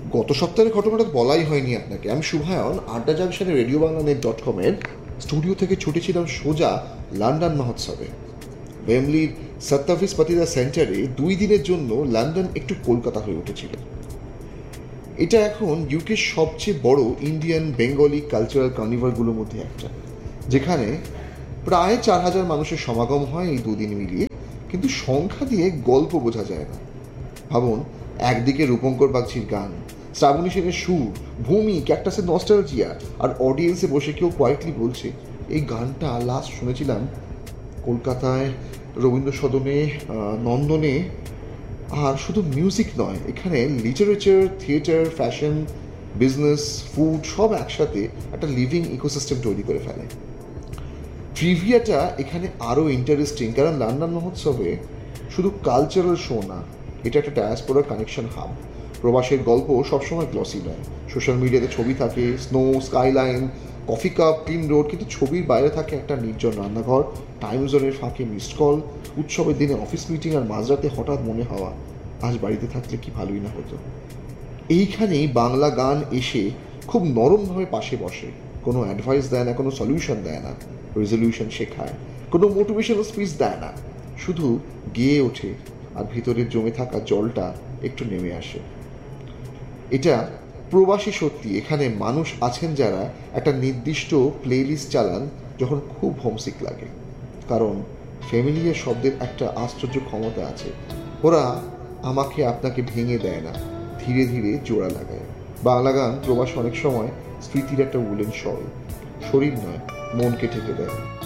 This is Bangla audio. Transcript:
গত সপ্তাহের ঘটনাটা বলাই হয়নি আপনাকে। আমি শুভায়ন আড্ডা জাংশনে রেডিও বাংলা নেট.com-এর স্টুডিও থেকে ছুটেছিলাম সোজা লন্ডন মহোৎসবে। ওয়েমলির 27 পাতিদা সেন্টারে 2 দিনের জন্য লন্ডন একটু কলকাতা হয়ে উঠেছিল। এটা এখন ইউকের সবচেয়ে বড় ইন্ডিয়ান বেঙ্গলি কালচারাল কার্নিভালগুলোর মধ্যে একটা, যেখানে প্রায় 4,000 মানুষের সমাগম হয় এই 2 দিন মিলিয়ে, কিন্তু সংখ্যা দিয়ে গল্প বোঝা যায় না। ভাবুন, একদিকে রূপঙ্কর বাগচির গান, শ্রাবণী সেনের সুর, ভূমি, ক্যাকটাসের নস্টালজিয়া, আর অডিয়েন্সে বসে কেউ কোয়াইটলি বলছে এই গানটা লাস্ট শুনেছিলাম কলকাতায় রবীন্দ্র সদনে, নন্দনে। আর শুধু মিউজিক নয়, এখানে literature, theatre, fashion, business, food সব একসাথে একটা লিভিং ইকোসিস্টেম তৈরি করে ফেলে। ট্রিভিয়াটা এখানে আরও ইন্টারেস্টিং, কারণ লন্ডন মহোৎসবে শুধু কালচারাল শো না, এটা একটা ডায়াসপোরার কানেকশন হাব। প্রবাসের গল্প সবসময় গ্লসি নয়। সোশ্যাল মিডিয়াতে ছবি থাকে snow, skyline, coffee cup, clean road, কিন্তু ছবির বাইরে থাকে একটা নির্জন রান্নাঘর, টাইম জোনের ফাঁকে মিসড কল, উৎসবের দিনে অফিস মিটিং, আর মাঝরাতে হঠাৎ মনে হওয়া আজ বাড়িতে থাকলে কি ভালোই না হতো। এইখানেই বাংলা গান এসে খুব নরমভাবে পাশে বসে, কোনো অ্যাডভাইস দেয় না, কোনো সলিউশন দেয় না, রেজলিউশন শেখায়, কোনো মোটিভেশনাল স্পিচ দেয় না, শুধু গেয়ে ওঠে আর ভিতরে জমে থাকা জলটা একটু নেমে আসে। এটা প্রবাসী সত্যি। এখানে মানুষ আছেন যারা একটা নির্দিষ্ট প্লেলিস্ট চালান যখন খুব হোমসিক লাগে, কারণ ফ্যামিলিয়ার শব্দের একটা আশ্চর্য ক্ষমতা আছে। ওরা আমাকে আপনাকে ভেঙে দেয় না, ধীরে ধীরে জোড়া লাগায়। বাংলা গান প্রবাস অনেক সময় স্মৃতির একটা উলেন শল, শরীর নয় মনকে ঢেকে দেয়।